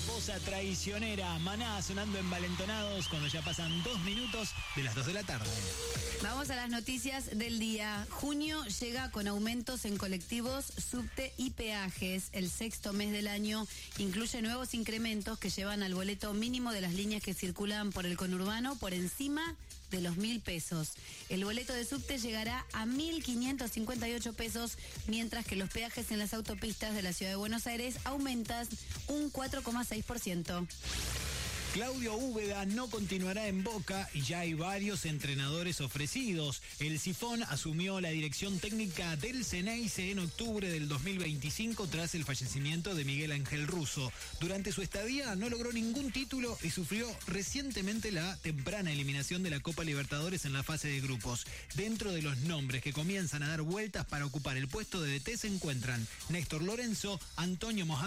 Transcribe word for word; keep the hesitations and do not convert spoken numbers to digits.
Mariposa traicionera. Maná sonando envalentonados cuando ya pasan dos minutos de las dos de la tarde. Vamos a las noticias del día. Junio llega con aumentos en colectivos, subte y peajes. El sexto mes del año incluye nuevos incrementos que llevan al boleto mínimo de las líneas que circulan por el conurbano por encima de los mil pesos. El boleto de subte llegará a mil quinientos cincuenta y ocho pesos, mientras que los peajes en las autopistas de la ciudad de Buenos Aires aumentan un cuatro coma seis por ciento. Claudio Úbeda no continuará en Boca y ya hay varios entrenadores ofrecidos. El Sifón asumió la dirección técnica del Ceneice en octubre del dos mil veinticinco tras el fallecimiento de Miguel Ángel Russo. Durante su estadía no logró ningún título y sufrió recientemente la temprana eliminación de la Copa Libertadores en la fase de grupos. Dentro de los nombres que comienzan a dar vueltas para ocupar el puesto de D T se encuentran Néstor Lorenzo, Antonio Mohamed